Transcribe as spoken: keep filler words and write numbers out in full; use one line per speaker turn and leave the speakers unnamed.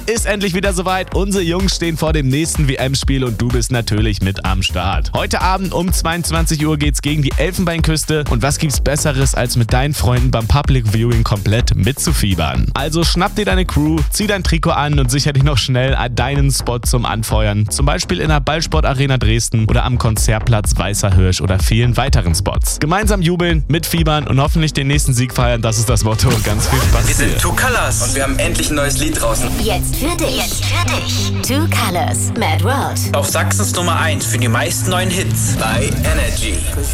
ist endlich wieder soweit. Unsere Jungs stehen vor dem nächsten W M-Spiel und du bist natürlich mit am Start. Heute Abend um zweiundzwanzig Uhr geht's gegen die Elfenbeinküste. Und was gibt's Besseres, als mit deinen Freunden beim Public Viewing komplett mitzufiebern? Also schnapp dir deine Crew, zieh dein Trikot an und sicher dich noch schnell deinen Spot zum Anfeuern. Zum Beispiel in der Ballsport-Arena Dresden oder am Konzertplatz Weißer Hirsch oder vielen weiteren Spots. Gemeinsam jubeln, mitfiebern und hoffentlich den nächsten Sieg feiern, das ist das Motto und ganz viel Spaß.
Wir sind Two Colors und wir haben endlich ein neues Lied draußen.
Jetzt für dich. Jetzt für dich. Two Colors, Mad World.
Auf Sachsens Nummer eins für die meisten neuen Hits bei Energy.